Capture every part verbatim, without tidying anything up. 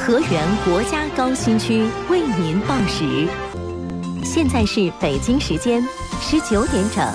河源国家高新区为您报时，现在是北京时间十九点整。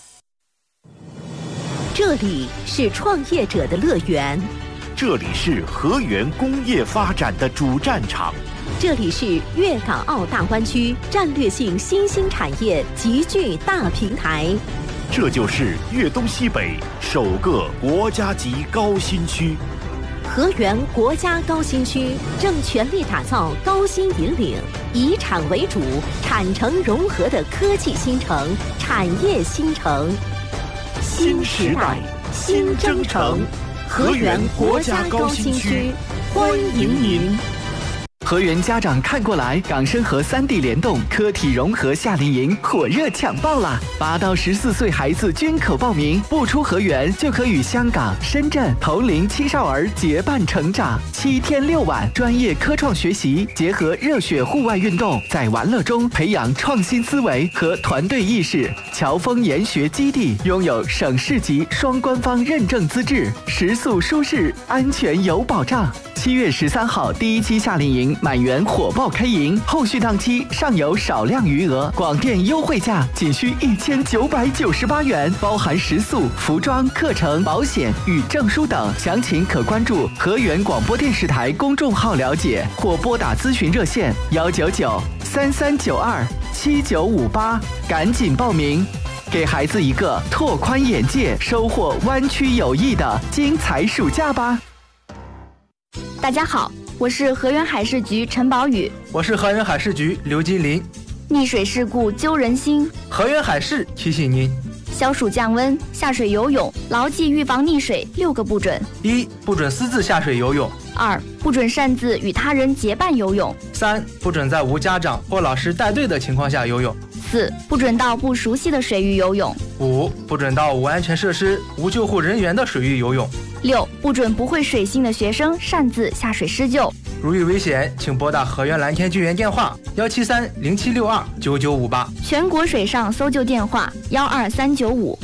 这里是创业者的乐园， 这里是河源工业发展的主战场， 这里是粤港澳大湾区战略性新兴产业集聚大平台， 这就是粤东西北首个国家级高新区。 河源国家高新区正全力打造高新引领、以产为主、产城融合的科技新城、产业新城。 新时代，新征程，河源国家高新区，欢迎您。 河源家长看过来，港深河三地联动科体融合夏令营火热抢报啦！八到十四岁孩子均可报名，不出河源就可与香港、深圳同龄青少儿结伴成长。七天六晚，专业科创学习，结合热血户外运动，在玩乐中培养创新思维和团队意识。侨丰研学基地拥有省市级双官方认证资质，食宿舒适，安全有保障。七月十三号第一期夏令营满员火爆开营，后续档期尚有少量余额，广电优惠价仅需一千九百九十八元，包含食宿、服装、课程、保险与证书等。详情可关注河源广播电视台公众号了解，或拨打咨询热线幺九九三三九二七九五八，赶紧报名，给孩子一个拓宽眼界、收获湾区友谊的精彩暑假吧。 大家好，我是河源海事局陈宝宇。 我是河源海事局刘金林。 溺水事故揪人心， 河源海事提醒您： 消暑降温，下水游泳牢记预防溺水六个不准： 一、不准私自下水游泳； 二、不准擅自与他人结伴游泳； 三、不准在无家长或老师带队的情况下游泳； 四、不准到不熟悉的水域游泳； 五、不准到无安全设施、无救护人员的水域游泳； 六、不准不会水性的学生擅自下水施救。 如遇危险，请拨打河源蓝天救援电话幺七三零七六二九九五八， 全国水上搜救电话幺二三九五。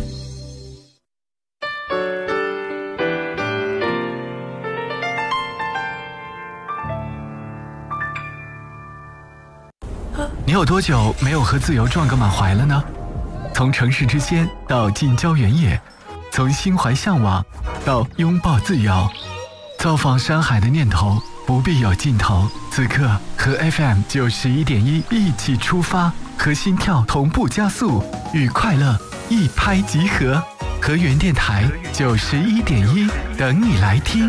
你有多久没有和自由撞个满怀了呢？从城市之仙到近郊原野，从心怀向往到拥抱自由，造访山海的念头不必有尽头。此刻和 F M 九十一点一一起出发，和心跳同步加速，与快乐一拍即合。河源电台九十一点一，等你来听。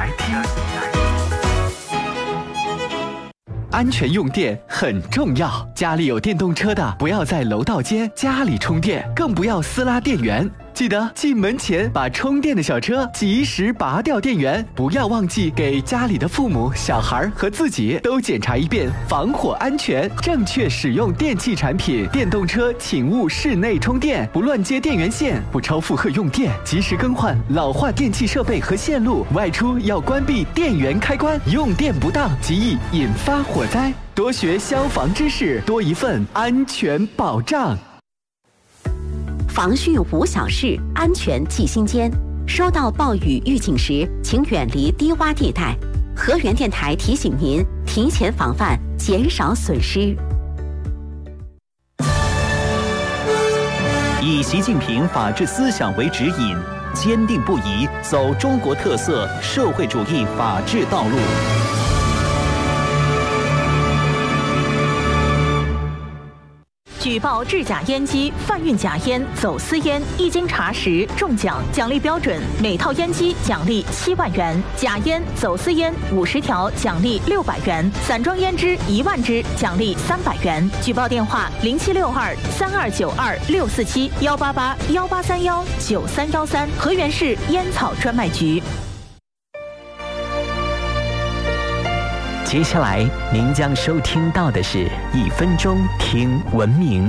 安全用电很重要，家里有电动车的不要在楼道间家里充电，更不要私拉电源。记得进门前把充电的小车及时拔掉电源，不要忘记给家里的父母、小孩和自己都检查一遍防火安全，正确使用电器产品。电动车请勿室内充电，不乱接电源线，不超负荷用电，及时更换老化电器设备和线路。外出要关闭电源开关，用电不当极易引发火灾。多学消防知识，多一份安全保障。 防汛无小事，安全记心间。收到暴雨预警时，请远离低洼地带。河源电台提醒您提前防范，减少损失。 以习近平法治思想为指引，坚定不移走中国特色社会主义法治道路。 举报制假烟机、贩运假烟、走私烟，一经查实中奖，奖励标准：每套烟机奖励七万元；假烟、走私烟五十条奖励六百元；散装烟支一万支奖励三百元。举报电话：零七六二三二九二六四七幺八八幺八三幺九三幺三，河源市烟草专卖局。 接下来您将收听到的是一分钟听文明。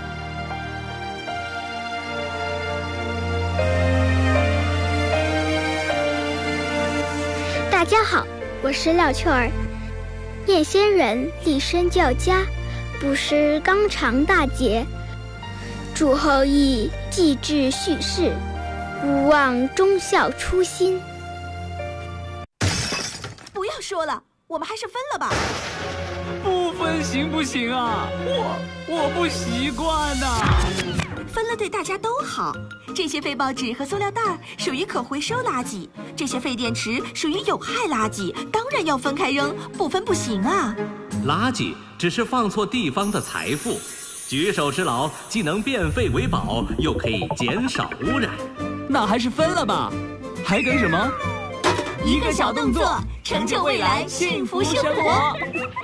大家好，我是廖秋儿。念先人，立身教家，不失纲常大节，祝后裔继志续世，勿忘忠孝初心。 不要说了， 我们还是分了吧。 不分行不行啊？我我不习惯呐、啊。 分了对大家都好。这些废报纸和塑料袋属于可回收垃圾，这些废电池属于有害垃圾，当然要分开扔，不分不行啊。 垃圾只是放错地方的财富，举手之劳既能变废为宝，又可以减少污染。 那还是分了吧，还等什么？ 一个小动作，成就未来幸福生活。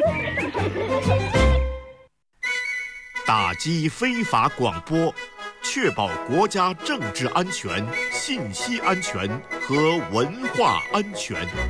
打击非法广播，确保国家政治安全、信息安全和文化安全。